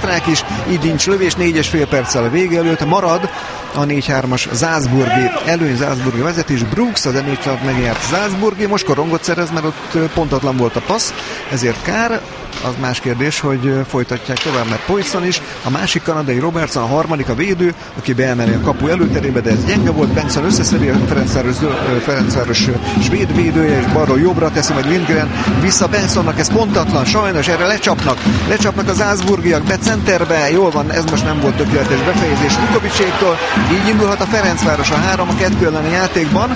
osztrák is, így nincs lövés, 4,5 perccel a vége előtt, marad a 4-3-as Salzburgi előny, Salzburgi vezetés, Brooks az M4 megjárt Salzburgi, most korongot szerez, mert ott pontatlan volt a passz, ezért kár. Az más kérdés, hogy folytatják tovább, mert Poisson is, a másik kanadai Robertson, a harmadik a védő, aki beemeli a kapu előterébe, de ez gyenge volt, Bengtsson összeszedi a Ferencváros svéd védője, és balról jobbra teszi, majd Lindgren vissza Bengtssonnak, ez pontatlan, sajnos erre lecsapnak az Salzburgiak, be centerbe, jól van, ez most nem volt tökéletes befejezés Vukovicséktól, így indulhat a Ferencváros a 3-2 elleni játékban,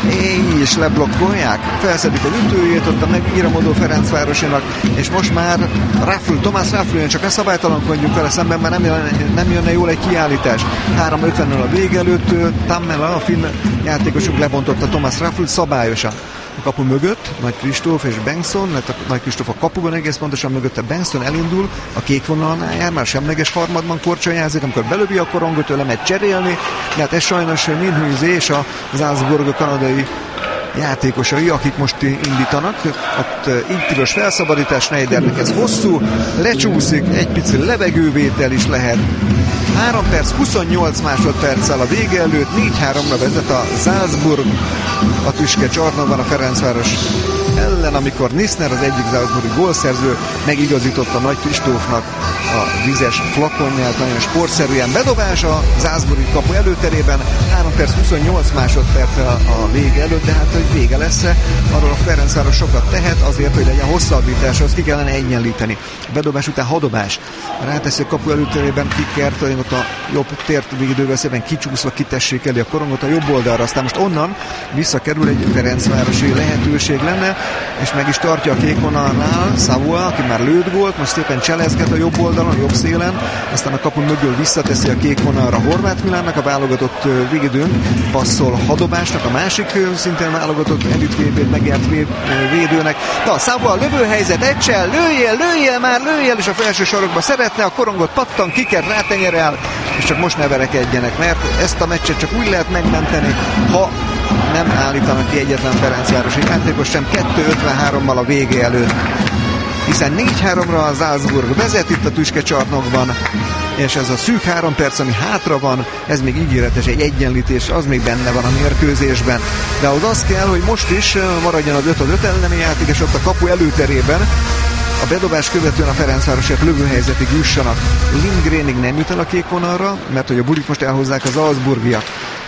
és leblokkolják, felszedik az ütőjét, ott a megíramodó Ferencvárosinak, és most már Tomás Raffl jön, csak ne szabálytalankodjunk vele szemben, mert nem jönne jól egy kiállítás. 3:50-nel a vége előtt Tammela, a finn játékosuk lebontotta Tomás Raffl szabályosan. A kapu mögött Nagy Kristóf és Bengtsson, mert a Nagy Kristóf a kapuban egész pontosan mögötte Bengtsson elindul, a kék vonalnál jár, már semleges harmadban korcsolyázik, amikor belövi a korongot, ő lemegy cserélni, de hát ez sajnos Minhuizé és a Salzburg kanadai játékosai, akik most indítanak. Ott így tilos felszabadítás Schneidernek, ez hosszú, lecsúszik, egy pici levegővétel is lehet. 3 perc, 28 másodperccel a vége előtt, 4-3-ra vezet a Salzburg a tüske csarnokban a Ferencváros ellen, amikor Nisner, az egyik Salzburgi gólszerző, megigazította Nagy Kristófnak a vizes flakonját, nagyon sportszerűen. Bedobás a Salzburgi kapu előterében, 3 perc 28 másodperccel a vége előtt, de hát hogy vége lesz-e, arról a Ferencváros sokat tehet, azért, hogy legyen hosszabbításhoz ki kellene egyenlíteni. A bedobás után hadobás. Ráteszi a kapu előterében Kikert, ott a jobb tért védővel szépen kicsúszva kitessék elé a korongot a jobb oldalra, aztán most onnan visszakerül egy ferencvárosi lehetőség lenne, és meg is tartja a kék vonalnál Savoie, aki már lőtt gólt, most szépen cselezget a jobb oldalon, a jobb szélen, aztán a kapun mögül visszateszi a kék vonalra Horváth Milánnak, a válogatott védőn passzol hadobásnak, a másik szintén válogatott elit megjárt védőnek. De a Savoie lövőhelyzet, egysel, lőjél, és a felső sarokba szeretne, a korongot pattan, Kiker rátenyerel, és csak most ne verekedjenek, mert ezt a meccset csak úgy lehet megmenteni, ha nem állítanak ki egyetlen ferencvárosi játékos sem 2:53-mal a vége előtt. Hiszen 4-3-ra a Salzburg vezet itt a tüske csarnokban, és ez a szűk 3 perc, ami hátra van, ez még ígéretes, egy egyenlítés, az még benne van a mérkőzésben. De ahhoz az kell, hogy most is maradjon az 5-5 elleni játék, és ott a kapu előterében a bedobás követően a Ferencvárosok lövőhelyzetig jussanak. Lindgrenig nem jut el a kék vonalra, mert hogy a bulit most elhozzák az Salzburgiak.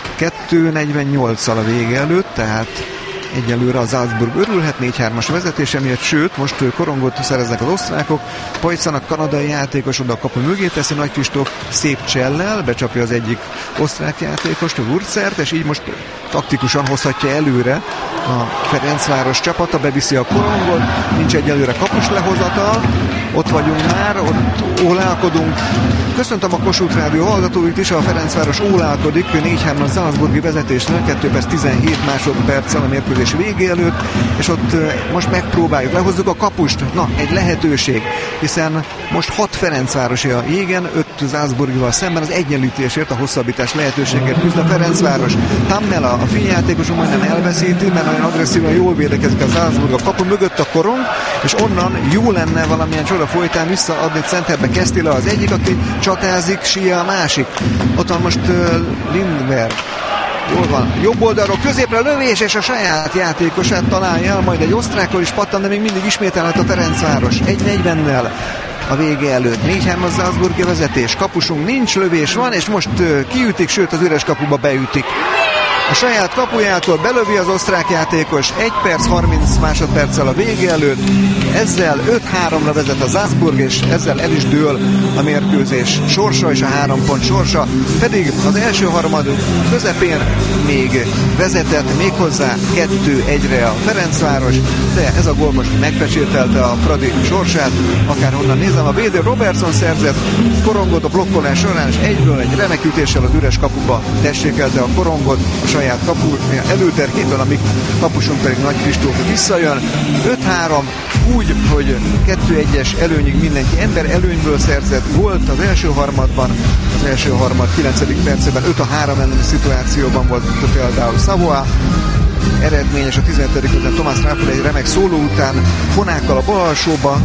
2:48-al a vége előtt, tehát egyelőre a Salzburg örülhet 4-3-as vezetése miatt, sőt, most korongot szereznek az osztrákok, Poisson a kanadai játékos oda a kapu mögé teszi, Nagy Kristóf szép csellel, becsapja az egyik osztrák játékost, a Wurzert, és így most taktikusan hozhatja előre a Ferencváros csapata, beviszi a korongot, nincs egyelőre kapus lehozatal, ott vagyunk már, ott ólálkodunk. Köszöntöm a Kossuth Rádió hallgatóit is, a Ferencváros ólálkodik 4-3 a Salzburgi vezetésnél, 2 perc 17 másodperccel a mérkőzés végé előtt, és ott most megpróbáljuk, lehozzuk a kapust, na, egy lehetőség, hiszen most 6 Ferencvárosi a jégen, 5 Salzburgival szemben, az egyenlítésért, a hosszabbítás lehetőségért küzd a Ferencváros. Tammela, a finn játékosunk majdnem elveszíti, mert nagyon agresszívan jól védekezik a Salzburg, a kapu mögött a korong, és onnan jó lenne valamilyen csoda folytán visszaadni centerbe, Kesztila az egyik, aki csatázik, Sia a másik. Ott van most Lindberg. Jól van, jobb oldalról középre lövés, és a saját játékosát találja el, majd egy osztrákról is pattan, de még mindig ismételhet a Ferencváros. 1:40-nel a vége előtt. 4-3 a Salzburgi vezetés, kapusunk nincs, lövés van, és most kiütik, sőt az üres kapuba beütik. A saját kapujától belövi az osztrák játékos 1 perc 30 másodperccel a vége előtt. Ezzel 5-3-ra vezet a Salzburg, és ezzel el is dől a mérkőzés sorsa, és a 3 pont sorsa. Pedig az első harmad közepén még vezetett, méghozzá 2-1-re a Ferencváros, de ez a gól most megpecsételte a Fradi sorsát. Akárhonnan nézem, a védő Robertson szerzett korongot a blokkolás során, és egyből egy remek ütéssel az üres kapuba tessékelte a korongot a saját kapu előterkétől, amíg kapusunk pedig Nagy Kristóf visszajön. 5-3, úgy, hogy 2-1-es előnyig mindenki ember előnyből szerzett gólt az első harmadban, az első harmad 9. percében 5-3 elleni szituációban volt például Savoie. Eredményes a 17. után Tomás Raffl egy remek szóló után fonákkal a bal alsóba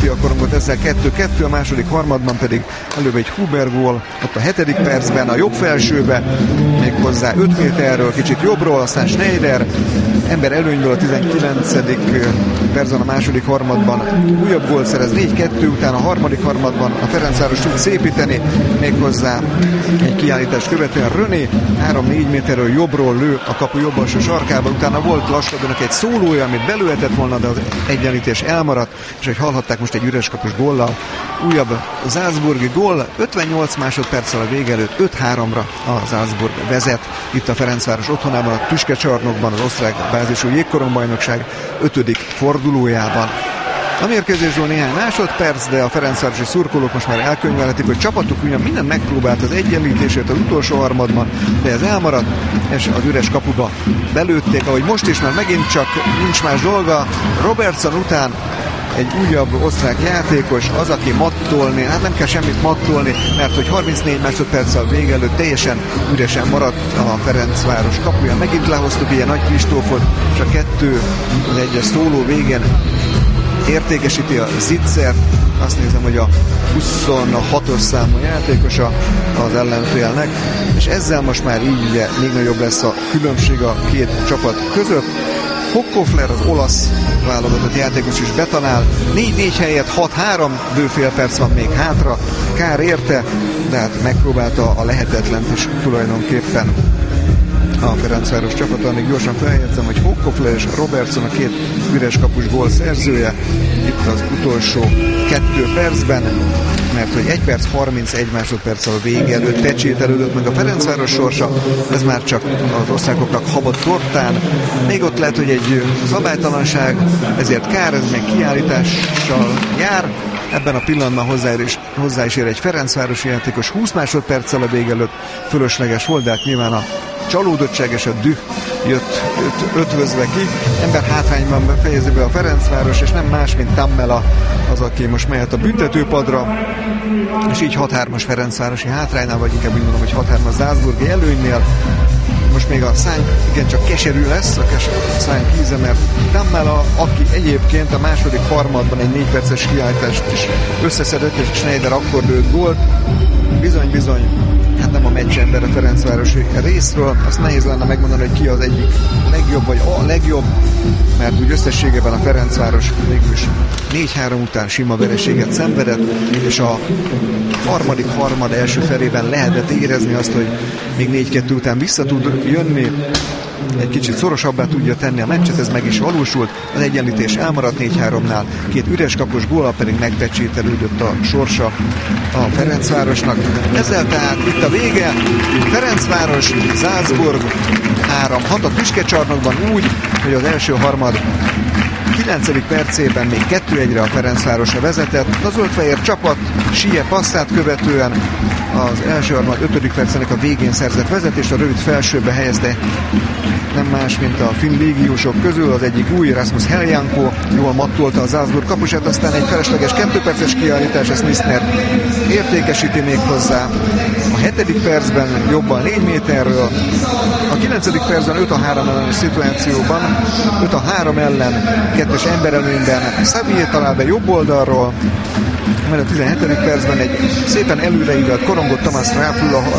vezeti a korongot, ezzel 2-2, a második harmadban pedig előbb egy Huber gól, ott a 7. percben a jobb felsőbe, méghozzá 5 méterről, kicsit jobbról, aztán Schneider ember előnyből a 19. percben a második harmadban újabb gólt szerez, 4-2 után a harmadik harmadban a Ferencváros tud szépíteni, méghozzá egy kiállítás követően René 3-4 méterről jobbról lő a kapu jobb alsó sarkában, utána volt Laskabőnek egy szólója, amit belőhetett volna, de az egyenlítés elmaradt, és hogy hallhatták, most egy üres kapus góllal újabb salzburgi gól, 58 másodperccel a vége előtt 5-3-ra a Salzburg vezet, itt a Ferencváros otthonában, a Tüskecsarnokban, az osztrák bázisú jégkorongbajnokság 5. fordulójában. A mérkőzésről néhány másodperc, de a ferencvárosi szurkolók most már elkönyvelhetik, hogy csapatuk ugyan minden megpróbált az egyenlítését az utolsó harmadban, de ez elmaradt, és az üres kapuba belőtték, ahogy most is, mert megint csak nincs más dolga. Robertson után egy újabb osztrák játékos, az, aki mattolni, hát nem kell semmit mattolni, mert hogy 34 másodperccel vége előtt teljesen üresen maradt a Ferencváros kapuja. Megint lehoztuk ilyen Nagy Kristófot, és a 2-1-es szóló végén értékesíti a Zitzer. Azt nézem, hogy a 26-os számú játékosa az ellenfélnek, és ezzel most már így ugye még nagyobb lesz a különbség a két csapat között. Hockofler, az olasz válogatott játékos is betanál, 4-4 helyett 6-3, bő fél perc van még hátra, kár érte, de hát megpróbálta a lehetetlent is tulajdonképpen a Ferencváros csapata. Még gyorsan feljegyzem, hogy Hockofler és Robertson a két üres kapus gól szerzője itt az utolsó 2 percben, mert hogy 1 perc 31 másodperccel a vége előtt pecsételődött meg a Ferencváros sorsa, ez már csak az osztrákoknak habott tortán. Még ott lehet, hogy egy szabálytalanság, ezért kár, ez meg kiállítással jár. Ebben a pillanatban hozzá is ér egy ferencvárosi játékos, 20 másodperccel a vége előtt fölösleges volt, de hát nyilván a csalódottság és a düh jött ötvözve ki. Ember hátrányban fejezi be a Ferencváros, és nem más, mint Tammela az, aki most mehet a büntetőpadra, és így 6-3-as Ferencvárosi hátránynál, vagy inkább úgy mondom, hogy 6-3-as Salzburgi előnynél. Most még a szánk igencsak keserű lesz, a szánk íze, mert Tammela, aki egyébként a második harmadban egy 4 perces kiállítást is összeszedett, és Schneider akkor lőtt gólt, bizony, hát nem a meccsember a Ferencvárosi részről, azt nehéz lenne megmondani, hogy ki az egyik legjobb, vagy a legjobb, mert úgy összességében a Ferencváros végülis 4-3 után sima vereséget szenvedett, és a harmad első felében lehetett érezni azt, hogy még 4-2 után vissza tud jönni, egy kicsit szorosabbá tudja tenni a meccset, ez meg is valósult, az egyenlítés elmaradt 4-3-nál, két üres kapus góllal pedig megpecsételődött a sorsa a Ferencvárosnak. Ezzel tehát itt a vége, Ferencváros, Salzburg 3-6 a Tüskecsarnokban úgy, hogy az első harmad 9. percében még 2-1-re a Ferencvárosra vezetett. Az zöldfehér csapat Sie passzát követően az első harmad 5. percének a végén szerzett vezetést, a rövid felsőbe helyezte nem más, mint a finn légiósok közül az egyik új, Rasmus Heljanko, jól mattolta a Salzburg kapusát, aztán egy felesleges 2 perces kiállítás, ezt Nisner értékesíti még hozzá. A 7. percben jobban 4 méterről, a 9. percben 5-3 ellenes szituációban, 5-3 ellen, 2-es emberelőnyben Xavier talál be jobb oldalról, mert a 17. percben egy szépen előreidelt korongot Tamás Ráful, a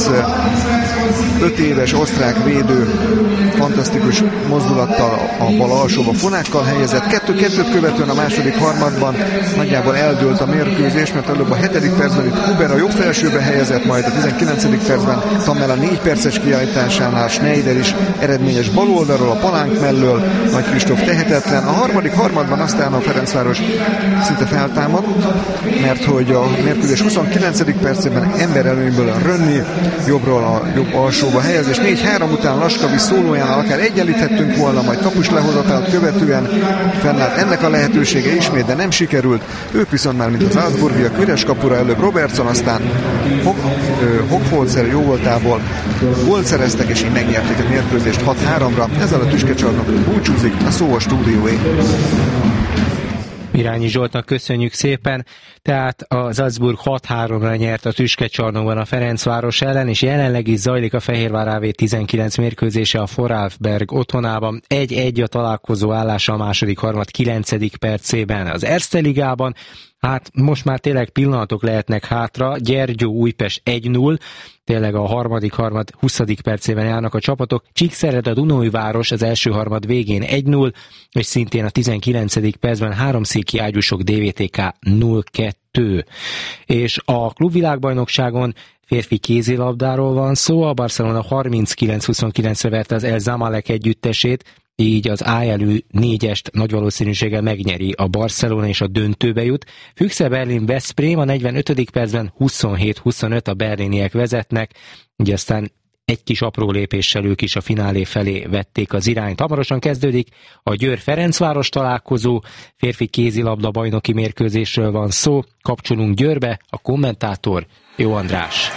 35 éves osztrák védő fantasztikus mozdulattal a bal alsóba fonákkal helyezett. 2-2-t követően a második harmadban nagyjából eldőlt a mérkőzés, mert előbb a 7. percben itt Huber a jobb felsőbe helyezett, majd a 19. percben Tammela 4 perces kiállításánál Schneider is eredményes bal oldalról, a palánk mellől, Nagy Kristóf tehetetlen. A harmadik harmadban aztán a Ferencváros szinte feltámadt, mert hogy a mérkőzés 29. percében emberelőnyből a Rönni jobbról a jobb alsóba helyez, és 4-3 után Laskavi szólójánál akár egyenlíthettünk volna, majd kapus lehozatát követően fennállt ennek a lehetősége ismét, de nem sikerült. Ők viszont már, mint az Salzburgiak, üres kapura előbb Robertson, aztán Hockholzer jó voltából gólt szereztek, és így megnyerték a mérkőzést 6-3-ra. Ezzel a Tüskecsarnok búcsúzik, a szó a stúdióé. Irányi Zsoltnak köszönjük szépen. Tehát a Salzburg 6-3-ra nyert a Tüskecsarnokban a Ferencváros ellen, és jelenleg is zajlik a Fehérvár AV 19 mérkőzése a Vorarlberg otthonában. 1-1 a találkozó állása a második harmad 9. percében. Az Erste Ligában hát most már tényleg pillanatok lehetnek hátra. Gyergyó Újpest 1-0, tényleg a harmadik harmad 20. percében járnak a csapatok. Csíkszereda Dunaújváros az első harmad végén 1-0, és szintén a 19. percben Háromszéki Ágyúsok DVTK 0-2. És a klubvilágbajnokságon férfi kézilabdáról van szó, a Barcelona 39-29-re verte az El Zamalek együttesét, így az A elő 4-est nagy valószínűséggel megnyeri a Barcelona és a döntőbe jut. Füchse Berlin Veszprém a 45. percben 27-25 a berliniek vezetnek, ugye aztán egy kis apró lépéssel ők is a finálé felé vették az irányt. Hamarosan kezdődik a Győr-Ferencváros találkozó, férfi kézilabda bajnoki mérkőzésről van szó. Kapcsolunk Győrbe, a kommentátor Jó András.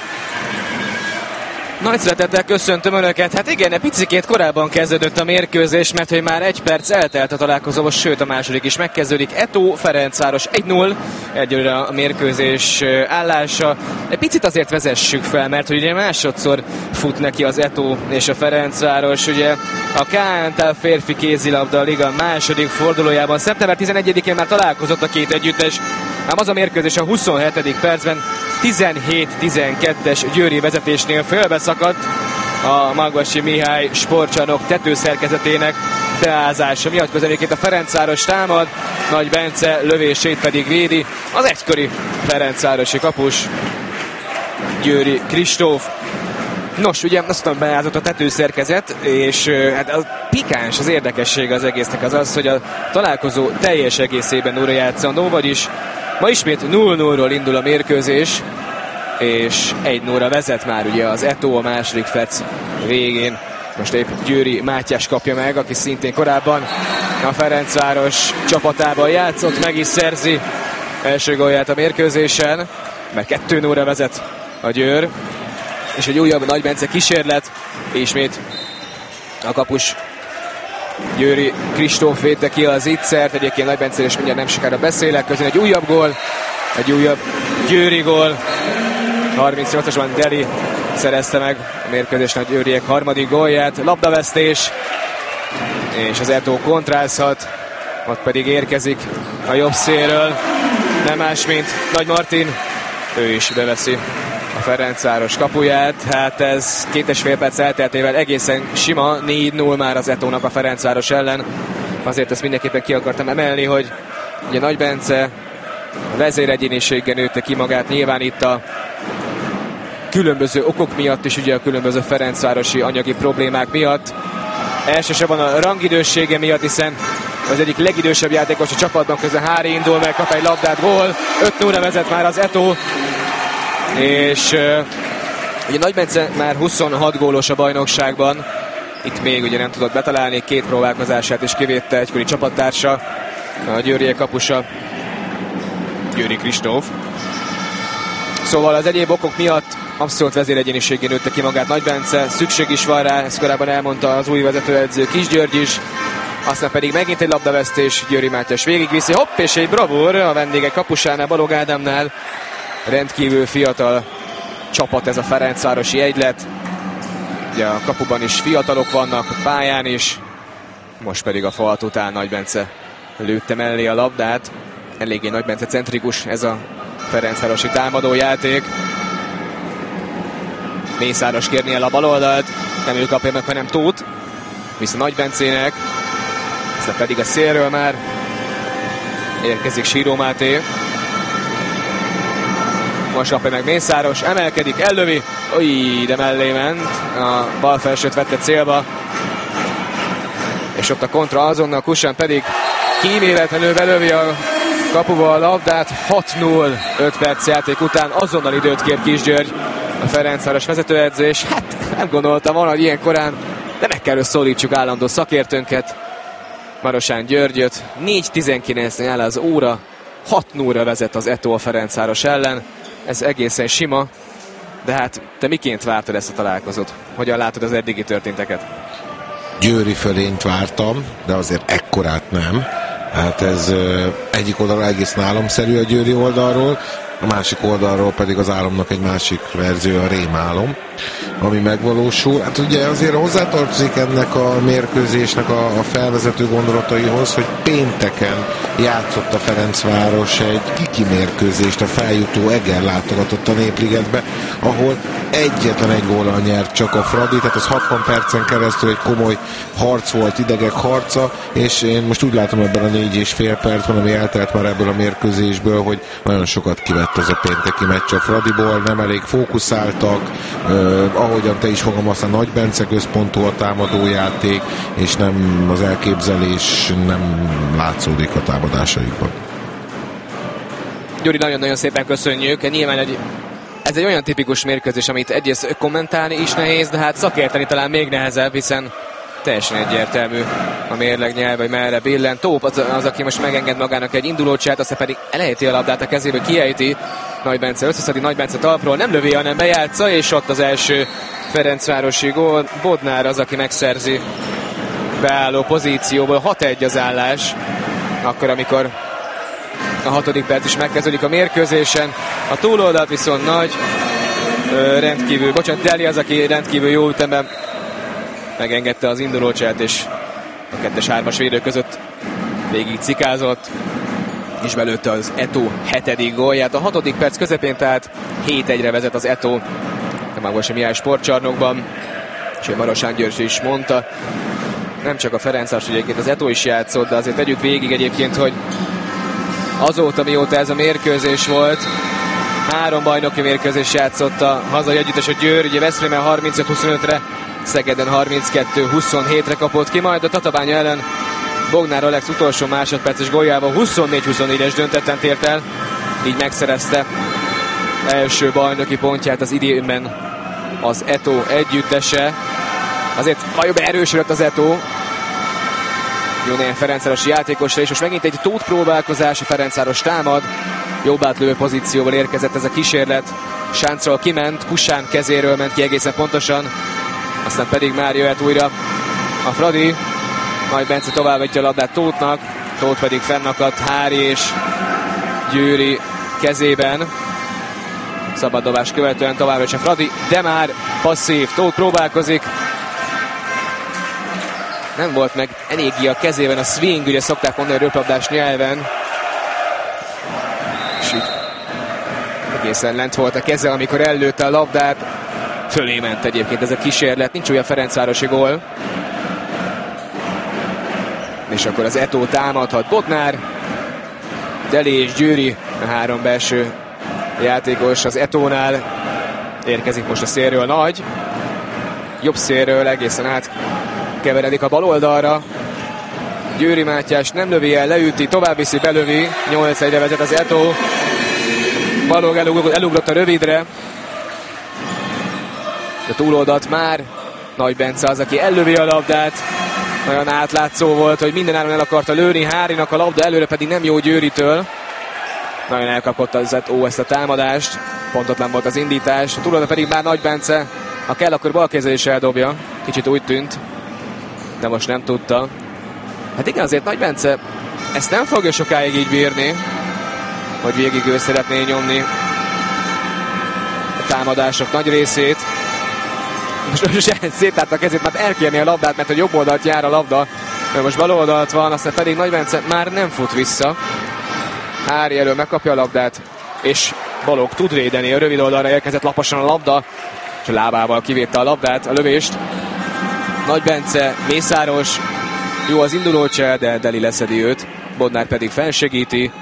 Nagy szeretettel köszöntöm Önöket. Hát igen, egy picikét korábban kezdődött a mérkőzés, mert hogy már 1 perc eltelt a találkozóban, sőt a második is megkezdődik. Eto Ferencváros 1-0, egyelőre a mérkőzés állása. Egy picit azért vezessük fel, mert hogy ugye másodszor fut neki az Eto és a Ferencváros. Ugye a KNTL férfi kézilabda a liga második fordulójában szeptember 11-én már találkozott a két együttes, ám az a mérkőzés a 27. percben 17-12-es győri vezetésnél félbeszakadt a Magvasi Mihály sportcsarnok tetőszerkezetének beázása miatt. Közeléként a Ferencváros támad, Nagy Bence lövését pedig védi az egykori ferencvárosi kapus Győri Kristóf. Nos, ugye azt mondom, beázott a tetőszerkezet, és hát a pikáns, az érdekesség az egésznek az, hogy a találkozó teljes egészében újra játszandó, vagyis ma ismét 0-0-ról indul a mérkőzés, és 1-0-ra vezet már ugye az Eto a második perc végén. Most épp Győri Mátyás kapja meg, aki szintén korábban a Ferencváros csapatában játszott, meg is szerzi első gólját a mérkőzésen, mert 2-0-ra vezet a Győr, és egy újabb Nagy Bence kísérlet, ismét a kapus Győri Kristóf védte ki az ittszert, egyébként Nagy Bence és mindjárt nem sokára beszélek, közben egy újabb gól, egy újabb Győri gól, 38-asban Deli szerezte meg a mérkőzés nagy győriek harmadik gólját, labdavesztés, és az Eto kontrázhat, ott pedig érkezik a jobb szélről, nem más, mint Nagy Martin, ő is beveszi a Ferencváros kapuját. Hát ez 2,5 perc elteltével egészen sima, 4-0 már az Etónak a Ferencváros ellen. Azért ezt mindenképpen ki akartam emelni, hogy ugye Nagy Bence vezéregyéniséggel nőtte ki magát, nyilván itt a különböző okok miatt is, ugye a különböző ferencvárosi anyagi problémák miatt. Elsősorban a rangidőssége miatt, hiszen az egyik legidősebb játékos a csapatban, közben Hári indul meg, kap egy labdát, gól, 5-0-ra vezet már az Eto, és ugye Nagy Bence már 26 gólos a bajnokságban, itt még ugye nem tudott betalálni, 2 próbálkozását is kivédte egykori csapattársa, a győriek kapusa Győri Kristóf. Szóval az egyéb okok miatt abszolút vezéregyéniségén nőtte ki magát Nagy Bence, szükség is van rá, ezt korábban elmondta az új vezetőedző Kisgyörgy is, aztán pedig megint egy labdavesztés, Győri Mátyás végigviszi, hopp, és egy bravúr a vendégek kapusánál, Balog Ádámnál. Rendkívül fiatal csapat ez a ferencvárosi egylet, ugye a kapuban is fiatalok vannak, a pályán is, most pedig a fal után Nagy Bence lőtte mellé a labdát, eléggé Nagy Bence centrikus ez a ferencvárosi támadójáték. Mészáros kérni el a baloldalt, nem ő kapja meg, hanem Tóth, vissza Nagy Bencének, aztán pedig a szélről már érkezik Síró Máté. Most kapja meg Mészáros, emelkedik, ellövi, de mellé ment, a bal felsőt vette célba, és ott a kontra azonnal, Kusán pedig kíméletlenül belövi a kapuba a labdát, 6-0 5 perc játék után, azonnal időt kér Kisgyörgy, a Ferencváros vezetőedző, és hát nem gondoltam volna, hogy ilyen korán, de meg kell szólítsuk állandó szakértőnket, Marosán Györgyöt. 4:19-nél áll az óra, 6-0-ra vezet az Eto a Ferencváros ellen, ez egészen sima, de hát te miként vártad ezt a találkozót? Hogyan látod az eddigi történteket? Győri fölényt vártam, de azért ekkorát nem. Hát ez egyik oldalról egészen álomszerű a Győri oldalról, a másik oldalról pedig az álomnak egy másik verzió, a rémálom, ami megvalósul. Hát ugye azért hozzátartozik ennek a mérkőzésnek a felvezető gondolataihoz, hogy pénteken játszott a Ferencváros egy kiki mérkőzést, a feljutó Eger látogatott a Népligetbe, ahol egyetlen egy góllal nyert csak a Fradi, tehát az 60 percen keresztül egy komoly harc volt, idegek harca, és én most úgy látom ebben a 4,5 percben, ami eltelt már ebből a mérkőzésből, hogy nagyon sokat kivett az a pénteki meccs a Fradiból, nem elég fókuszáltak, ahogyan te is fogalmaztál, Nagy Bence központú a támadójáték, és nem az elképzelés nem látszódik a támadásaikban. Gyuri, nagyon-nagyon szépen köszönjük. Nyilván ez egy olyan tipikus mérkőzés, amit egyrészt kommentálni is nehéz, de hát szakérteni talán még nehezebb, hiszen teljesen egyértelmű a mérleg nyelv, hogy merre billen. Tóp az, aki most megenged magának egy indulócsát, aztán pedig elejti a labdát a kezéből, kiejti. Nagy Bence összeszedi, Nagy Bence talpról nem lövi, hanem bejátsza, és ott az első ferencvárosi gól. Bodnár az, aki megszerzi beálló pozícióból. 6-1 az állás, akkor amikor a 6. perc is megkezdődik a mérkőzésen. A túloldalt viszont Deli az, aki rendkívül jó ütemben megengedte az indulócsát, és a 2-3-as védő között végig cikázott, és belőtte az Eto'o 7. gólját. A 6. perc közepén tehát 7-1-re vezet az Eto'o a Mágosi Mihály sportcsarnokban, és a Marosán György is mondta, nem csak a Ferencváros, egyébként az Eto'o is játszott, de azért tegyük végig egyébként, hogy azóta, mióta ez a mérkőzés volt, 3 bajnoki mérkőzés játszott a hazai együttes, a Győr, ugye Veszprémen 35-25-re, Szegeden 32-27-re kapott ki, majd a Tatabánya ellen Bognár Alex utolsó másodperces góljával 24-24-es döntetten tért el, így megszerezte első bajnoki pontját az idénben az Eto'o együttese. Azért nagyobb erősödött az Eto'o, jó néhány ferencvárosi játékosra, és most megint egy Tóth próbálkozás, a Ferencváros támad, jobb átlövő pozícióval érkezett ez a kísérlet, sáncról kiment, Kusán kezéről ment ki egészen pontosan, aztán pedig már jöhet újra a Fradi. Nagy Bence továbbítja a labdát Tóthnak, Tóth pedig fennakadt Hári és Győri kezében. Szabad dobás követően továbbra is a Fradi, de már passzív, Tóth próbálkozik. Nem volt meg eléggé a kezében a swing, ugye szokták mondani a röplabdás nyelven. És így egészen lent volt a keze, amikor ellőtte a labdát. Fölé ment egyébként ez a kísérlet, nincs olyan ferencvárosi gól. És akkor az Eto'o támadhat. Bodnár, Deli és Győri, a 3 belső játékos az Eto'nál. Érkezik most a szélről Nagy. Jobb szélről egészen átkeveredik a bal oldalra. Győri Mátyás nem lövi el, leüti, tovább viszi, belövi. 8-1-re vezet az Eto'o. Balog elugrott a rövidre. A túloldalt már Nagy Bence az, aki ellövi a labdát. Nagyon átlátszó volt, hogy mindenáron el akarta lőni Hárinak, a labda előre pedig nem jó Győritől. Nagyon elkapott az Eto'o ezt a támadást. Pontatlan volt az indítás. A túloldalt pedig már Nagy Bence, ha kell, akkor bal kézzel is eldobja. Kicsit úgy tűnt, de most nem tudta. Hát igen, azért Nagy Bence ezt nem fogja sokáig így bírni, hogy végig ő szeretné nyomni a támadások nagy részét. Most szétállt a kezét, mert elkérni a labdát, mert a jobb oldalt jár a labda, mert most bal oldalt van, aztán pedig Nagy Bence már nem fut vissza. Hári elől megkapja a labdát, és Balog tud védeni, a rövid oldalra érkezett laposan a labda, és a lábával kivédte a labdát, a lövést. Nagy Bence, mészáros, jó az indulócsel, de Deli leszedi őt, Bodnár pedig felsegíti.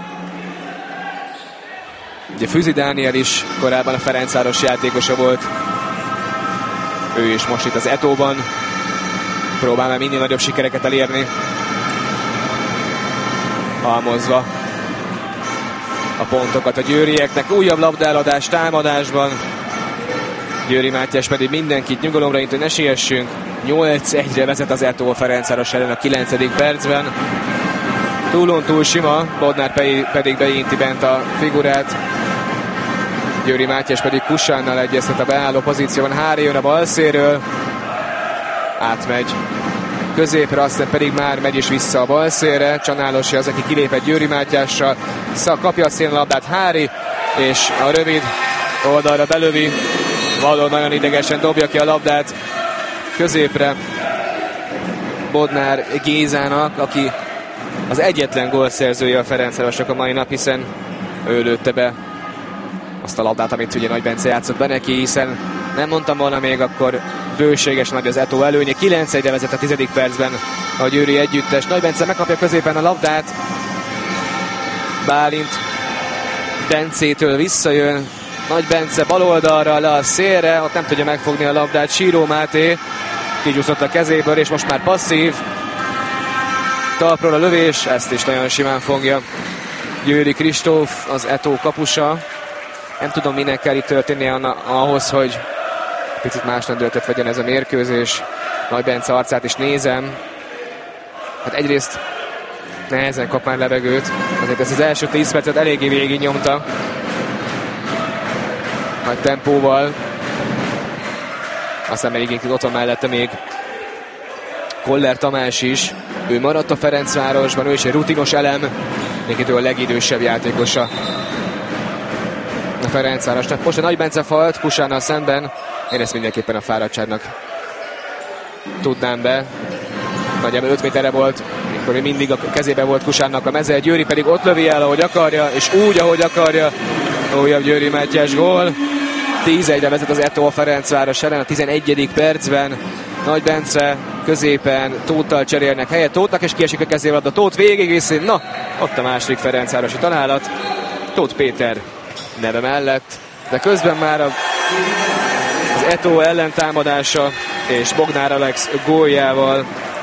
Ugye Füzi Dániel is korábban a Ferencváros játékosa volt, ő is most itt az Eto'ban próbál már minél nagyobb sikereket elérni, halmozva a pontokat a győrieknek. Újabb labdaeladás támadásban, Győri Mátyás pedig mindenkit nyugalomra int, hogy ne siessünk. 8-1-re vezet az Eto'o a Ferencváros ellen a 9. percben. Túlon túl sima, Bodnár pedig beinti bent a figurát. Győri Mátyás pedig Kusánnal egyeztet a beálló pozícióban. Hári jön a bal szélről, átmegy középre, aztán pedig már megy is vissza a bal szélre. Csanálosi az, aki kilépett Győri Mátyással. Kapja a szélen a labdát Hári, és a rövid oldalra belövi. Valóban nagyon idegesen dobja ki a labdát középre Bodnár Gézának, aki az egyetlen gólszerzője a Ferencvárosnak a mai nap, hiszen ő lőtte be azt a labdát, amit ugye Nagy Bence játszott be neki, hiszen nem mondtam volna még, akkor bőséges nagy az Eto előnye. 9-1-re vezet a 10. percben a győri együttes. Nagy Bence megkapja középen a labdát. Bálint Bencétől visszajön. Nagy Bence bal oldalra, le a szélre, ott nem tudja megfogni a labdát. Síró Máté kigyúszott a kezéből, és most már passzív. Talpról a lövés, ezt is nagyon simán fogja Győri Kristóf, az Eto kapusa. Nem tudom, minek kell itt történnie ahhoz, hogy picit más lendületet vegyen ez a mérkőzés. Nagy Bence arcát is nézem. Hát egyrészt nehezen kap már levegőt. Azért ezt az első 10 percet eléggé végig nyomta. Nagy tempóval. Aztán még ott van mellette még Koller Tamás is. Ő maradt a Ferencvárosban, ő is egy rutinos elem. Mindenkitől a legidősebb játékosa a Ferencvárosnak. Most a Nagy Bence falt Kusánnal szemben. Én ezt mindenképpen a fáradtságnak tudnám be. Nagyjából 5 méterre volt, mikor mindig a kezében volt Kusánnak a meze. Győri pedig ott lövi el, ahogy akarja, és úgy, ahogy akarja. Újabb Győri Mátyás gól. 10-1-re vezet az Eto a Ferencváros ellen a 11. percben. Nagy Bence középen Tóttal cserélnek helyet Tótnak, és kiesik a kezével a Tóth végigviszi. Na, ott a második ferencvárosi találat. Tóth Péter neve mellett, de közben már az Eto ellentámadása és Bognár Alex góljával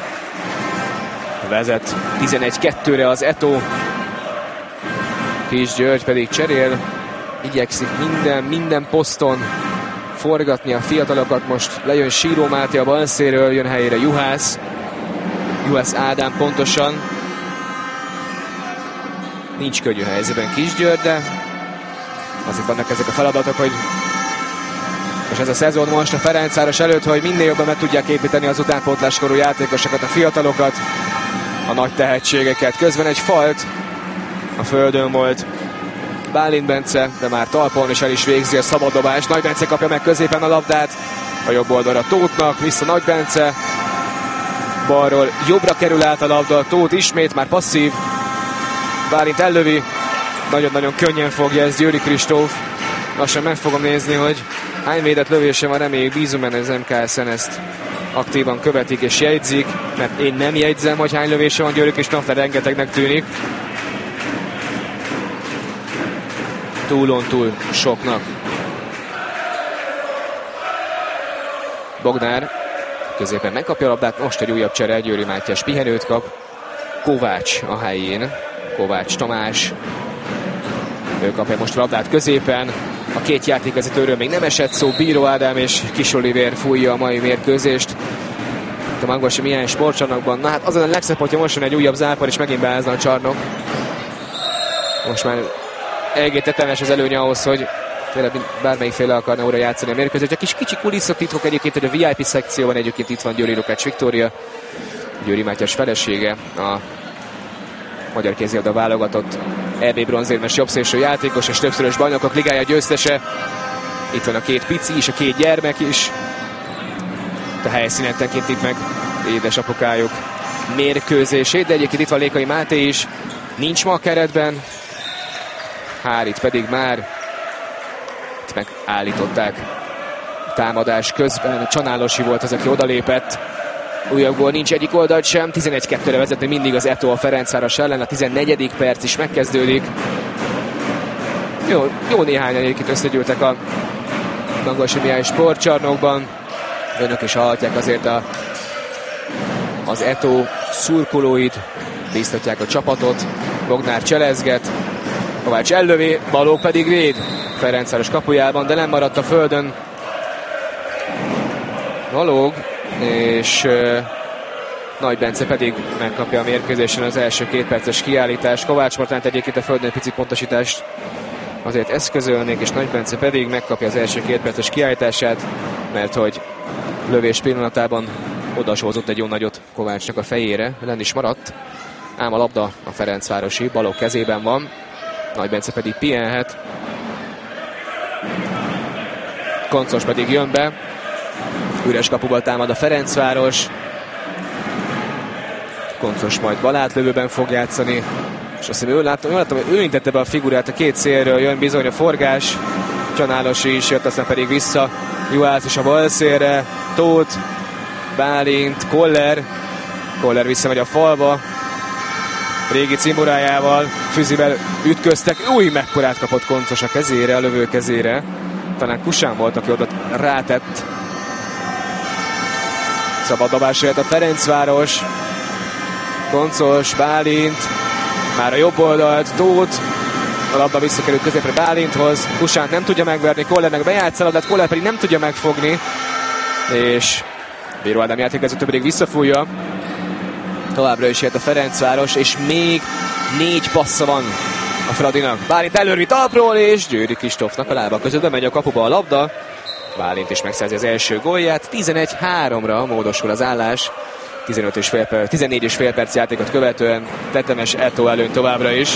vezet 11-2-re az Eto. Kis György pedig cserél, igyekszik minden poszton forgatni a fiatalokat. Most lejön Síró Máté a bal szélről, jön helyére Juhász Ádám pontosan. Nincs könnyű helyzetben Kis György, de azért vannak ezek a feladatok, hogy és ez a szezon most a Ferencváros előtt, hogy minél jobban meg tudják építeni az utánpótláskorú játékosokat, a fiatalokat, a nagy tehetségeket. Közben egy falt a földön volt Bálint Bence, de már talpon, és el is végzi a szabaddobást. Nagy Bence kapja meg középen a labdát, a jobb oldalra Tóthnak, vissza Nagy Bence, balról jobbra kerül át a labda, Tóth ismét, már passzív, Bálint ellövi, nagyon-nagyon könnyen fogja ez Győri Kristóf. Lassan meg fogom nézni, hogy hány védett lövése van, reméljük, bízom benne, az MKS-en ezt aktívan követik és jegyzik, mert én nem jegyzem, hogy hány lövése van Győri Kristóf, de rengetegnek tűnik. Túl soknak. Bognár középen megkapja a labdát, most egy újabb csere, Győri Mátyás pihenőt kap. Kovács a helyén, Kovács Tamás. Ő kapja most a labdát középen. A két játékvezetőről még nem esett szó, Bíró Ádám és Kis Olivér fújja a mai mérkőzést. A Magvasi Mihály sportcsarnokban. Na hát azon a legszebb, hogyha most jön egy újabb zápor, és megint beázna a csarnok. Most már eléggé tetemes az előnye ahhoz, hogy tényleg bármelyik féle akarna óra játszani a mérkőzést. Egy kicsi kulisszatitkok egyébként, hogy a VIP szekcióban egyébként itt van Győri Lukács Viktória, Győri Mátyás felesége, a magyar kézilabda válogatott EB bronzérmes jobbszélső játékos, és többszörös bajnokok ligája győztese. Itt van a két pici is, a két gyermek is. A helyszínen tekintik meg édesapukájuk mérkőzését, de egyébként itt van Lékai Máté is. Nincs ma a keretben. Hárit pedig már itt megállították támadás közben. Csanálosi volt az, aki odalépett. Újabb gól nincs egyik oldalt sem. 11-2-re vezetni mindig az Eto a Ferencváros ellen. A 14. perc is megkezdődik. Jó néhányan egyébként összegyűltek a Magvasi Mihály sportcsarnokban. Önök is hallhatják azért az Eto szurkolóit. Bíztatják a csapatot. Bognár cselezget. Kovács ellövi, Balogh pedig véd Ferencváros kapujában, de nem maradt a földön Balogh, és Nagy Bence pedig megkapja a mérkőzésen az első 2 perces kiállítást. Kovács Martánt egyébként a földön egy pici pontosítást azért eszközölnék, és Nagy Bence pedig megkapja az első 2 perces kiállítását, mert hogy lövés pillanatában Odasózott egy jó nagyot Kovácsnak a fejére, lenn is maradt. Ám a labda a ferencvárosi, Balogh kezében van. Nagy Bence pedig pihenhet. Koncos pedig jön be. Üres kapuval támad a Ferencváros. Koncos majd balátlövőben fog játszani. És azt hiszem, láttam, hogy ő intette be a figurát a két szélről, jön bizony a forgás. Csanálosi is jött, aztán pedig vissza. Juhász is a bal szélre. Tóth, Bálint, Koller. Koller visszamegy a falba. Régi cimborájával, Füzivel ütköztek. Új, mekkorát kapott Koncos a kezére, a lövő kezére. Talán Kusán volt, aki oda rátett. Szabad dobás jöhet a Ferencváros. Koncos, Bálint. Már a jobb oldalt, Tóth. A labda visszakerült középre Bálinthoz. Kusánt nem tudja megverni, Kollernek bejátsz a labdát, Koller pedig nem tudja megfogni. És Bíró Ádám játékvezető pedig visszafújja. Továbbra is jöhet a Ferencváros, és még 4 passza van a Fradinak. Bálint előrvi talpról, és Győri Kristófnak a lába között bemegy a kapuba a labda. Bálint is megszerzi az első gólját. 11-3-ra módosul az állás. 14,5 perc játékot követően tetemes Eto előny továbbra is.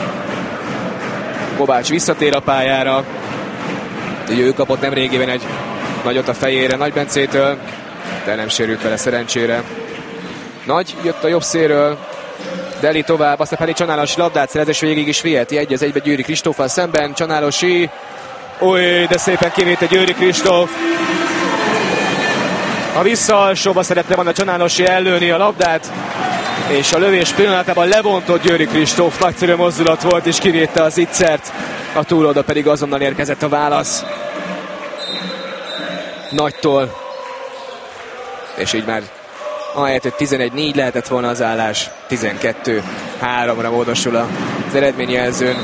Kovács visszatér a pályára. Ő kapott nemrégében egy nagyot a fejére Nagy Bencétől, de nem sérült vele szerencsére. Nagy jött a jobb szélről, Deli tovább, aztán pedig Csanálosi labdát szerez, és végig is viheti 1-1 Győri Kristóffal szemben. Csanálosi, oly, de szépen kivéte Győri Kristóf. A visszaalsóba szerette volna Csanálosi ellőni a labdát, és a lövés pillanatában levontott Győri Kristóf. Nagyszerű mozdulat volt, és kivédte az ittszert. A túloldal pedig azonnal érkezett a válasz Nagytól. És így már ahelyett, hogy 11-4 lehetett volna az állás, 12-3-ra módosul az eredményjelzőn.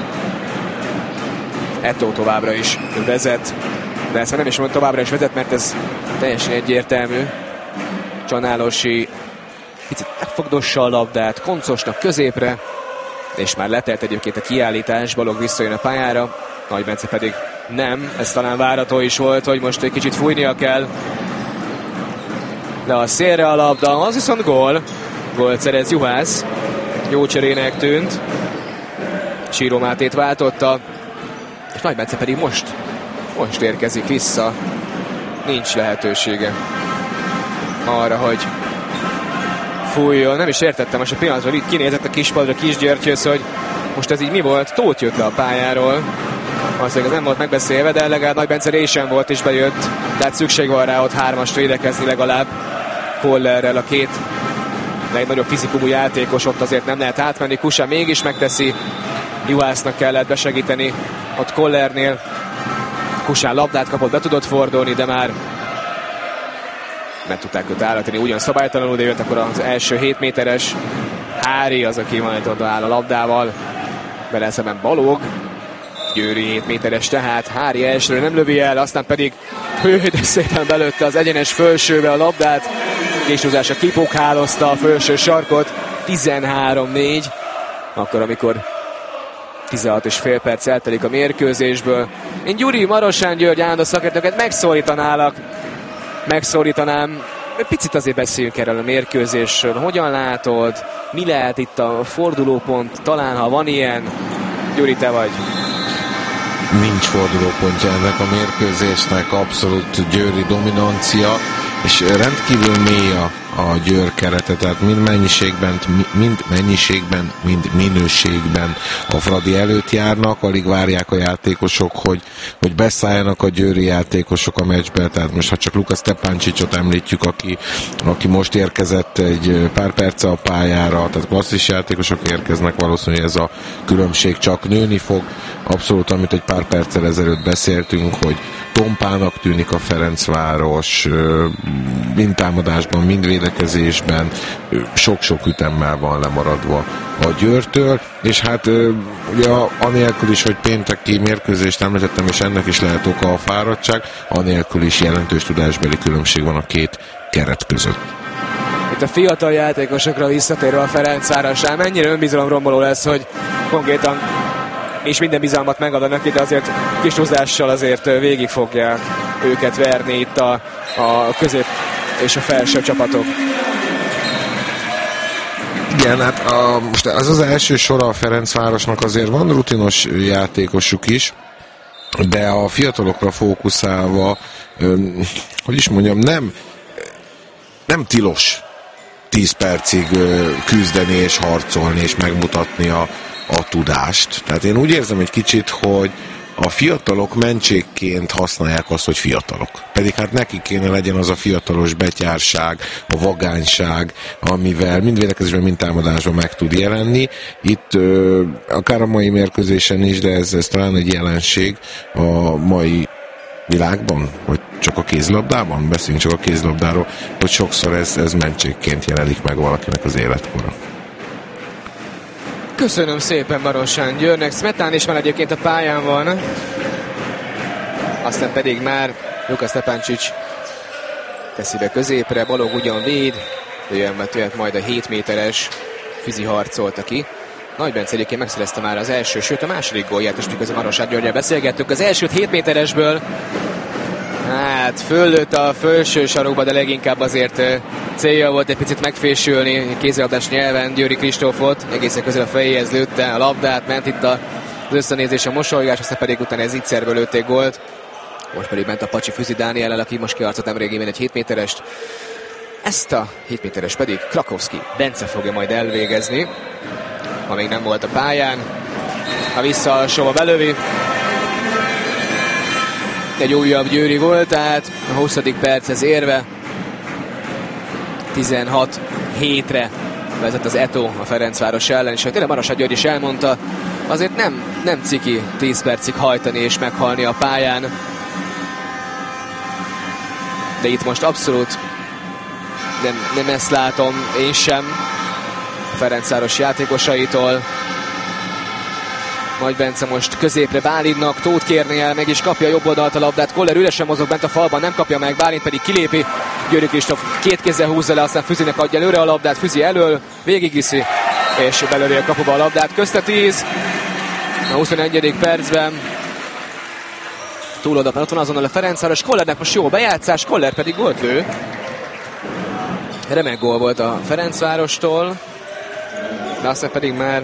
Eto továbbra is vezet, de ezt nem is mondom, továbbra is vezet, mert ez teljesen egyértelmű. Csanálosi picit megfogdossa a labdát, Koncosnak középre, és már letelt egyébként a kiállítás, Balogh visszajön a pályára, Nagy Bence pedig nem, ez talán várható is volt, hogy most egy kicsit fújnia kell. De a szélre a labda, az viszont gól. Gólt szerez Juhász. Jó cserének tűnt. Síró Mátét váltotta. És Nagy Bence pedig most érkezik vissza. Nincs lehetősége arra, hogy fújjon. Nem is értettem, most a pillanatban itt kinézett a kispadra Kisgyörgyhöz, hogy most ez így mi volt. Tóth jött le a pályáról. Azért ez nem volt megbeszélve, de legalább Nagy Bence résen volt és bejött. Tehát szükség van rá ott 3-ast védekezni legalább. Kollerrel a két legnagyobb fizikumú játékos, ott azért nem lehet átmenni. Kusán mégis megteszi. Juhásznak kellett besegíteni ott Kollernél. Kusán labdát kapott, be tudott fordulni, de már meg tudták őt állítani ugyan szabálytalanul, de jött akkor az első 7 méteres. Hári az, aki majd oda áll a labdával. Vele szemben Balogh. Győri 7 méteres tehát. Hári elsőre nem lövi el, aztán pedig de szépen belőtte az egyenes fölsőbe a labdát. Késúzása kipokhálozta a felső sarkot. 13-4. Akkor, amikor 16,5 perc eltelik a mérkőzésből. Én Gyuri, Marosán György állandó szakértőket megszólítanám. Picit azért beszéljünk erről a mérkőzésről. Hogyan látod? Mi lehet itt a fordulópont? Talán, ha van ilyen. Gyuri, te vagy. Nincs fordulópontja ennek a mérkőzésnek, abszolút győri dominancia, és rendkívül mély a Győr kerete, tehát mind mennyiségben, mind minőségben a Fradi előtt járnak, alig várják a játékosok, hogy beszálljanak a győri játékosok a meccsbe, tehát most ha csak Luka Stepancsicsot említjük, aki most érkezett egy pár perce a pályára, tehát klasszis játékosok érkeznek, valószínűleg ez a különbség csak nőni fog, abszolút, amit egy pár perccel ezelőtt beszéltünk, hogy tompának tűnik a Ferencváros, mind támadásban, mind védekezésben, sok-sok ütemmel van lemaradva a Győrtől, és hát ugye anélkül is, hogy pénteki mérkőzést említettem, és ennek is lehet oka a fáradtság, anélkül is jelentős tudásbeli különbség van a két keret között. Itt a fiatal játékosokra visszatérve a Ferencvárosnál, mennyire önbizalomromboló lesz, hogy konkrétan és minden bizalmat megad neki, de azért kis húzással azért végig fogják őket verni itt a és a felső csapatok. Igen, hát most az első sora a Ferencvárosnak, azért van rutinos játékosuk is, de a fiatalokra fókuszálva, hogy is mondjam, nem tilos 10 percig küzdeni és harcolni és megmutatni a tudást. Tehát én úgy érzem egy kicsit, hogy a fiatalok mentségként használják azt, hogy fiatalok. Pedig hát nekik kéne legyen az a fiatalos betyárság, a vagányság, amivel mind védekezésben, mind támadásban meg tud jelenni. Itt akár a mai mérkőzésen is, de ez talán egy jelenség a mai világban, vagy csak a kézilabdában? Beszéljünk csak a kézilabdáról, hogy sokszor ez mentségként jelenik meg valakinek az életkora. Köszönöm szépen Marosán Győrnek. Smetán is már egyébként a pályán van. Aztán pedig már Luka Stepancic teszi be középre. Balog ugyan véd, de jöhet majd a 7 méteres Füzi harcolta ki. Nagy Bence egyébként megszerezte már az első, sőt a második gólját, és miközben Marosán Györgyel beszélgettünk. Az elsőt 7 méteresből hát föllőtt a felső sarokba, de leginkább azért célja volt egy picit megfésülni kézilabdás nyelven Győri Kristófot, egészen közel a fejéhez lőtte a labdát, ment itt az összenézés, a mosolygás, aztán pedig utána ez ígyszerből lőtték gólt. Most pedig ment a Pacsi Füzi Dániellel, aki most kiharcolt nemrégében egy 7 méterest. Ezt a 7 méteres pedig Krakowski Bence fogja majd elvégezni, ha még nem volt a pályán. Ha visszaalsóba belövi. Egy újabb győri volt, tehát a 20. perchez érve 16-7-re vezet az Eto a Ferencváros ellen, és hogy tényleg Marosán György is elmondta, azért nem ciki 10 percig hajtani és meghalni a pályán, de itt most abszolút nem ezt látom én sem a Ferencváros játékosaitól. Nagy Bence most középre Bálintnak, Tóth kérni el, meg is kapja jobb oldalt a labdát. Koller üresen mozog bent a falban, nem kapja meg, Bálint pedig kilépi. Győri Kristóf két kézzel húzza le, aztán Füzinek adja előre a labdát, Füzi elől, végigviszi, és belövi a kapuba a labdát. Közte 10, a 21. percben. Túloldalban ott van azonnal a Ferencváros, Kollernek most jó bejátszás, Koller pedig gólt lő. Remek gól volt a Ferencvárostól, de aztán pedig már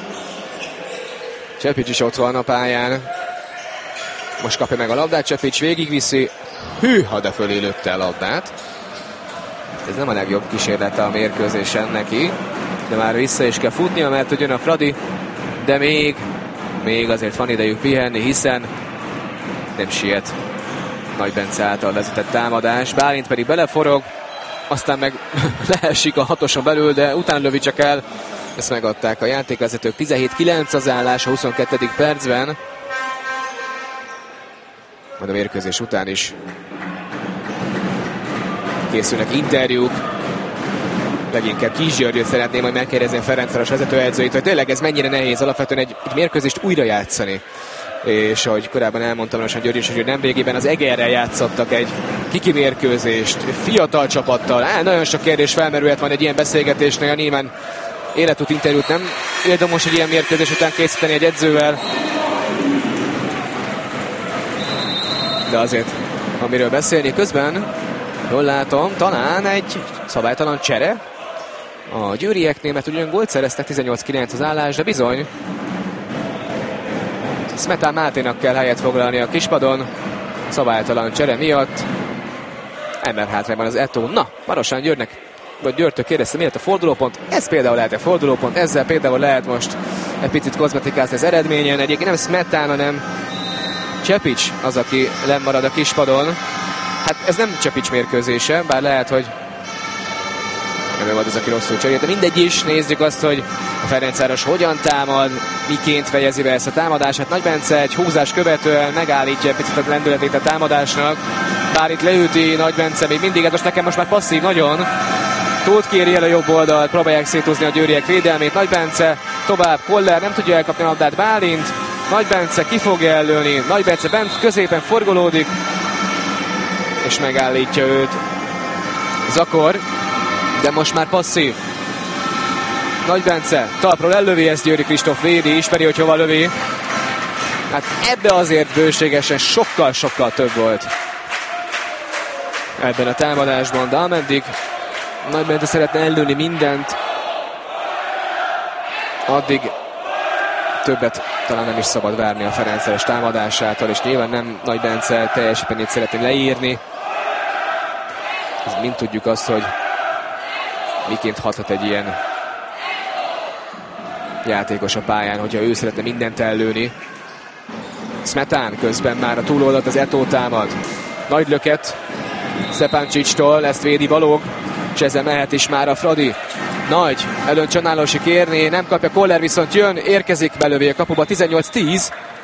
Csepics is ott van a pályán. Most kapja meg a labdát, Csepics végigviszi. Hűha, de fölé lőtte a labdát. Ez nem a legjobb kísérlete a mérkőzésen neki. De már vissza is kell futnia, mert hogy jön a Fradi. De még azért van idejük pihenni, hiszen nem siet Nagy Bence által vezetett támadás. Bálint pedig beleforog, aztán meg leesik a hatoson belül, de utána lövi csak el. Ezt megadták a játékvezetők. 17-9 az állás a 22. percben. Majd a mérkőzés után is készülnek interjúk. Leginkább Kis Györgyöt szeretném majd megkérdezni a Ferencváros vezetőedzőit, hogy tényleg ez mennyire nehéz alapvetően egy mérkőzést újra játszani. És ahogy korábban elmondtam, hogy György is, hogy nemrégiben az Egerrel játszottak egy kiki mérkőzést, fiatal csapattal. Nagyon sok kérdés felmerülhet van egy ilyen beszélgetésnél, nyilván életút interjút nem érdemes egy ilyen mérkőzés után készíteni egy edzővel. De azért, amiről beszélni közben, jól látom, talán egy szabálytalan csere a győrieknél, mert ugyan gólt szereztek, 18-9 az állás, de bizony Smetán Máténak kell helyet foglalni a kispadon, szabálytalan csere miatt. Ember hátrányban az Eto. Na, Marosán Györgynek, vagy Györgytől kérdezte, miért a fordulópont? Ez például lehet a fordulópont, ezzel például lehet most egy picit kozmetikázni az eredményen. Egyébként nem Smetán, hanem Csepics az, aki lemarad a kispadon. Hát ez nem Csepics mérkőzése, bár lehet, hogy nem volt az, aki rosszul cserélt, de mindegy is. Nézzük azt, hogy a Ferencváros hogyan támad, miként fejezi be ezt a támadását. Nagy Bence egy húzás követően megállítja picit a lendületét a támadásnak. Bár itt leüti Nagy Bence még mindig, hát nekem most már passzív nagyon. Tóth kéri el a jobb oldalt, próbálják szétúzni a győriek védelmét. Nagy Bence tovább, Koller nem tudja elkapni a labdát, Bálint. Nagy Bence ki fogja ellőni, Nagy Bence bent középen forgolódik, és megállítja őt Zakor, de most már passzív. Nagy Bence talpról ellövi, ezt Győri Kristóf védi, ismeri, hogy hova lövi. Hát ebbe azért bőségesen sokkal-sokkal több volt. ebben a támadásban, de ameddig Nagy Bence szeretne ellőni mindent, addig többet talán nem is szabad várni a Ferencváros támadásától, és nyilván nem Nagy Bence teljesítményét szeretné leírni. Mind tudjuk azt, hogy miként hathat egy ilyen játékos a pályán, hogyha ő szeretne mindent ellőni. Smetán közben már a túloldalt az Eto'o támad. Nagy löket Stepancsics-tól, ezt védi Balogh, és ezzel mehet is már a Fradi. Nagy, előn Csanálosi kérni, nem kapja, Koller viszont jön, érkezik, belövi a kapuba, 18-10.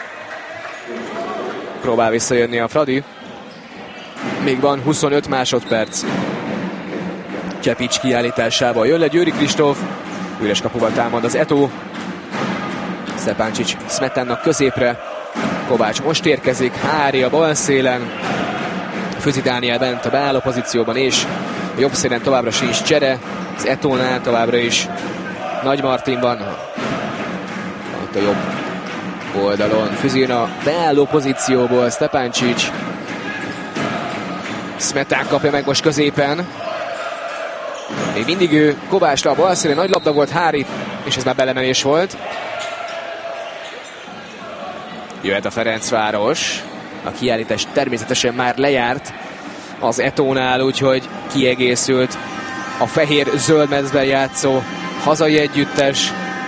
Próbál visszajönni a Fradi. Még van 25 másodperc. Csepics kiállításával jön le Győri Kristóf, üres kapuval támad az Eto'o. Stepancsics Smetánnak középre, Kovács most érkezik, Hári a bal szélen, Füzi Dániel bent a beálló pozícióban, és a jobb szélen továbbra sincs csere, az Eto'nál továbbra is Nagy Martin van, ott a jobb oldalon, Füzin a beálló pozícióból, Stepancsics, Smetán kapja meg most középen, még mindig ő, Kovácsra a bal szélen, nagy labda volt, Hári, és ez már belemenés volt. Jöhet a Ferencváros, a kiállítás természetesen már lejárt az Eto'nál, úgyhogy kiegészült a fehér-zöld mezben játszó hazai együttes.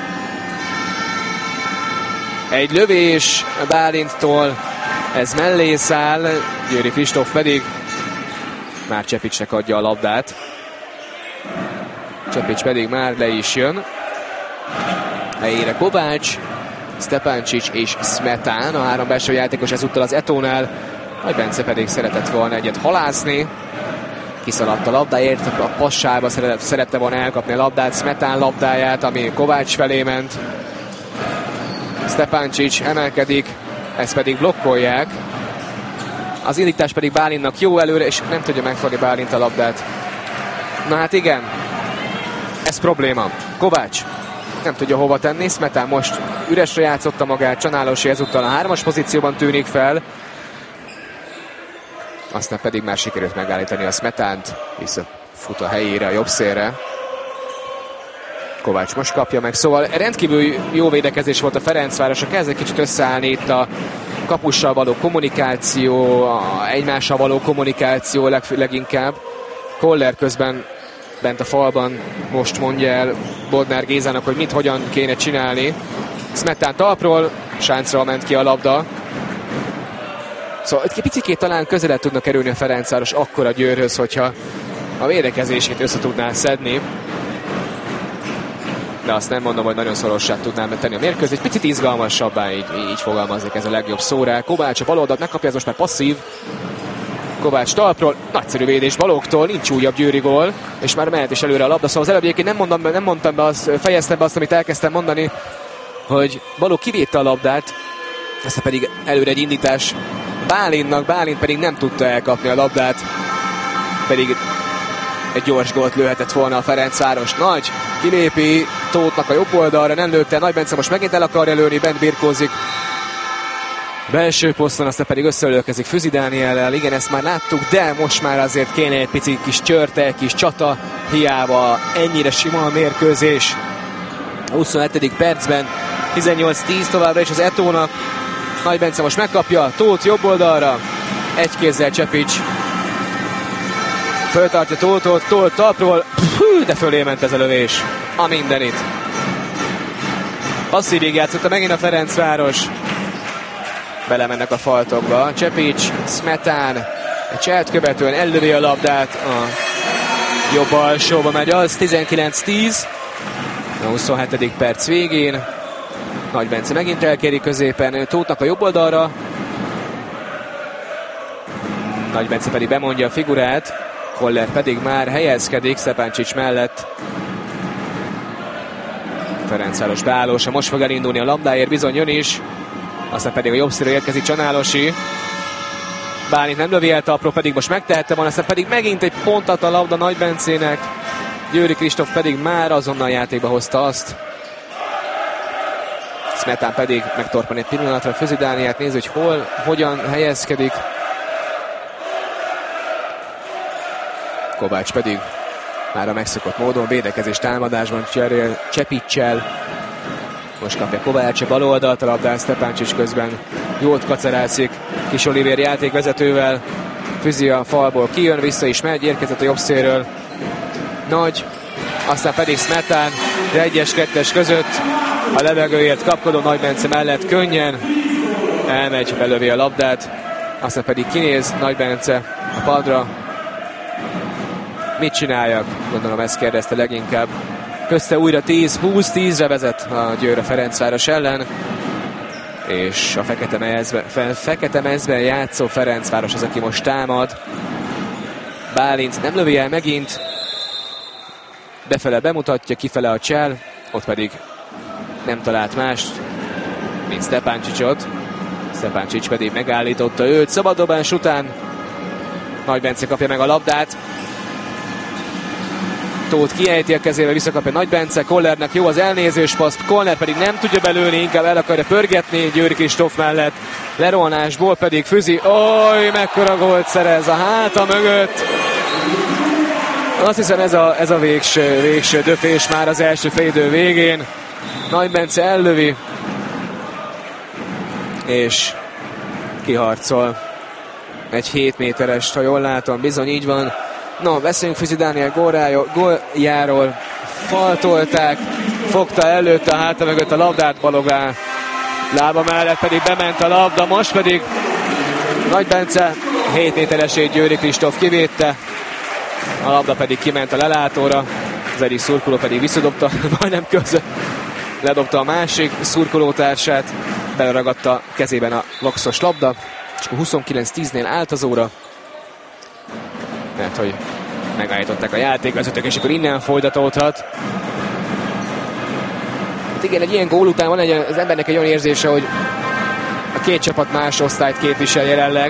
Egy lövés Bálinttól, ez mellé száll, Győri Kristóf pedig már Csepicsnek adja a labdát. Csepics pedig már le is jön. Helyére Kovács, Stepancsics és Smetán, a három belső játékos ezúttal az Eto'nál. Nagy Bence pedig szeretett volna egyet halászni. Kiszaladt a labdáért, a passába szerette volna elkapni a labdát, Smetán labdáját, ami Kovács felé ment. Stepancsics emelkedik, ezt pedig blokkolják. Az indítás pedig Bálintnak jó előre, és nem tudja megfogni Bálint a labdát. Na hát igen, ez probléma. Kovács nem tudja hova tenni, Smetán most üresre játszotta magát, Csanálosi ezúttal a 3-as pozícióban tűnik fel. Aztán pedig már sikerült megállítani a Smetánt, visszafut a helyére, a jobb szélre. Kovács most kapja meg, szóval rendkívül jó védekezés volt a Ferencvárosra, kezd egy kicsit összeállni itt a kapussal való kommunikáció, egymással való kommunikáció leginkább. Koller közben bent a falban most mondja el Bodnár Gézának, hogy mit hogyan kéne csinálni. Smetán talpról, sáncra ment ki a labda. Szóval egy picikét talán közelebb tudna kerülni a Ferencváros akkor a Győrhöz, hogyha a védekezését össze tudná szedni. De azt nem mondom, hogy nagyon szorossá tudnám tenni a mérkőzést. Picit izgalmasabbá, így fogalmaznék, ez a legjobb szó rá. Kovács a baloldalt megkapja, ez most már passzív. Kovács talpról, nagyszerű védés Baloghtól, nincs újabb győri gól, és már mehet is előre a labda. Szóval az előbb egyébként nem mondtam be, fejeztem be azt, amit elkezdtem mondani, hogy Balogh kivédte a labdát, aztán pedig előre egy indítás Bálintnak, Bálint pedig nem tudta elkapni a labdát, pedig egy gyors gólt lőhetett volna a Ferencváros. Nagy kilépi Tóthnak a jobb oldalra, nem lőtte, Nagy Bence most megint el akarja lőni, bent birkózik belső poszton, aztán pedig összeölelkezik Füzi Dániellel. Igen, ezt már láttuk, de most már azért kéne egy pici kis csörte, kis csata, hiába ennyire sima a mérkőzés. A 27. percben 18-10 továbbra is az Eto'nak. Nagy Bence most megkapja, Tóth jobb oldalra, egy kézzel Csepics föltartja Tóthot, Tóth talpról, de fölé ment ez a lövés, a mindenit. Passzívig játszotta megint a Ferencváros. Belemennek a faltokba. Csepics, Smetán, egy cselt követően ellövi a labdát, a jobb alsóba megy az, 19-10. A 27. perc végén. Nagy Bence megint elkéri középen, Tóthnak a jobb oldalra. Nagy Bence pedig bemondja a figurát, Koller pedig már helyezkedik Stepancsics mellett. Ferencváros beállósa, most fog elindulni a labdáért, bizony jön is. Aztán pedig a jobb szélre érkezik Csanálosi. Bálint nem lövi el talpról, pedig most megtehette volna, aztán pedig megint egy pontatlan labda Nagy Bencének. Győri Kristóf pedig már azonnal játékba hozta azt. Smetán pedig megtorpan egy pillanatra Füzi Dánielt, néz, hogy hol, hogyan helyezkedik. Kovács pedig már a megszokott módon védekezés támadásban cserél Csepicsel. Most kapja Kovács a bal oldalt, a labdán Stepáncsics közben jót kacerászik Kis Olivér játékvezetővel. Füzi a falból kijön, vissza is megy, érkezett a jobb szélről Nagy, aztán pedig Smetán, de 1-2 között a levegőért kapkodó Nagy Bence mellett könnyen elmegy, belövi a labdát, aztán pedig kinéz Nagy Bence a padra. Mit csináljak? Gondolom ezt kérdezte leginkább. Közte újra 10-20-10-re vezet a Győr a Ferencváros ellen, és a fekete mezben játszó Ferencváros az, aki most támad. Bálint nem lövi el megint, befele bemutatja, kifele a csel, ott pedig nem talált mást, mint Stepáncsicsot. Stepáncsics pedig megállította őt szabaddobás után. Nagy Bence kapja meg a labdát. Tóth kiejti a kezébe, visszakapja Nagy Bence, Kollernek jó az elnézős paszt, Koller pedig nem tudja belőni, inkább el akarja pörgetni Győri Kristóf mellett. Lerolnásból pedig Füzi, mekkora gólt szerez a háta mögött. Azt hiszem ez a végső döfés már az első félidő végén. Nagy Bence ellövi, és kiharcol egy 7 méterest, ha jól látom, bizony így van. No, beszéljünk Füzi Dániel góljáról. Faltolták, fogta előtte a háta mögött a labdát Balogán. Lába mellett pedig bement a labda, most pedig Nagy Bence 7 méteresét Győri Kristóf kivédte. A labda pedig kiment a lelátóra, az egyik szurkoló pedig visszadobta, majdnem között ledobta a másik szurkolótársát, beleragadta kezében a vaxos labda, és akkor 29-10-nél állt az óra, mert hogy megállították a játékvezetők, és akkor innen folytatódhat. Hát igen, egy ilyen gól után van az embernek egy olyan érzése, hogy a két csapat más osztályt képvisel jelenleg.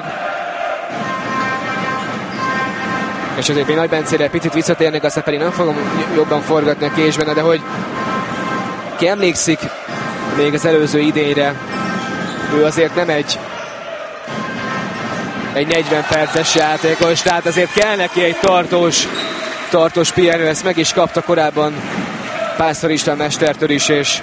És azért még Nagy Bencére picit visszatérnek, aztán pedig nem fogom jobban forgatni a késben, de hogy ki emlékszik még az előző idényre, ő azért nem egy 40 perces játékos, tehát azért kell neki egy tartós pihenő, ezt meg is kapta korábban Pásztor István mestertől is, és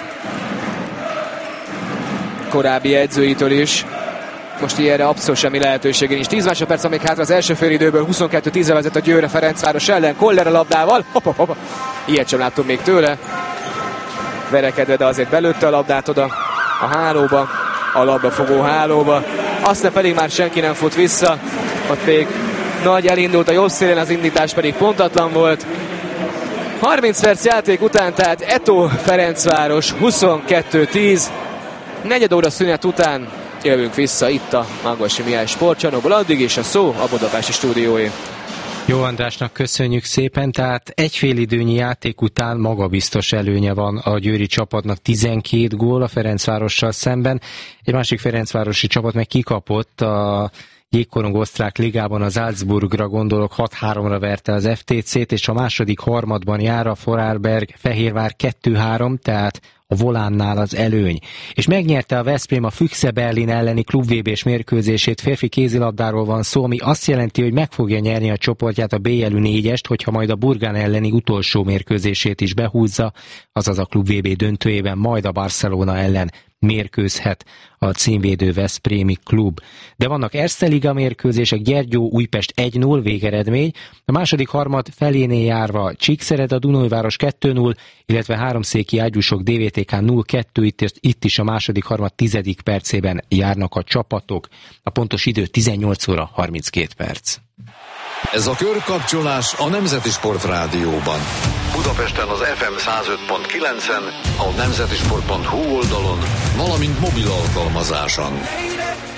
korábbi edzőitől is. Most ilyenre abszolút semmi lehetősége nincs. 10 másodperc, amíg hátra az első félidőből, 22-10-re vezet a Győr a Ferencváros ellen, Koller a labdával, ilyet sem láttunk még tőle, verekedve, de azért belőtte a labdát oda a hálóba, a labdafogó hálóba, aztán pedig már senki nem fut vissza, ott még Nagy elindult a jobb szélen, az indítás pedig pontatlan volt. 30 perc játék után, tehát Eto Ferencváros 22-10, negyed óra szünet után jövünk vissza itt a Magvasi Mihály Sportcsarnokból, addig is a szó a budapesti stúdióé. Jó Andrásnak köszönjük szépen, tehát egy félidőnyi játék után magabiztos előnye van a győri csapatnak, 12 gól a Ferencvárossal szemben. Egy másik ferencvárosi csapat meg kikapott a jégkorong osztrák ligában, az Salzburgra gondolok, 6-3-ra verte az FTC-t, és a második harmadban jár a Vorarlberg Fehérvár 2-3, tehát a volánnál az előny. És megnyerte a Veszprém a Füchse Berlin elleni klub-VB-s mérkőzését, férfi kézilabdáról van szó, ami azt jelenti, hogy meg fogja nyerni a csoportját, a B-jelű 4-est, hogyha majd a Burgán elleni utolsó mérkőzését is behúzza, azaz a klub-VB döntőjében majd a Barcelona ellen mérkőzhet a címvédő veszprémi klub. De vannak Erste Liga mérkőzések, Gyergyó-Újpest 1-0 végeredmény, a második harmad felénél járva Csíkszered a Dunajváros 2-0, illetve Háromszéki Ágyúsok DVTK 0-2, itt is a második harmad 10. percében járnak a csapatok. A pontos idő 18 óra 32 perc. Ez a körkapcsolás a Nemzeti Sport Rádióban. Budapesten az FM 105.9-en, a nemzetisport.hu oldalon, valamint mobil alkalmazáson.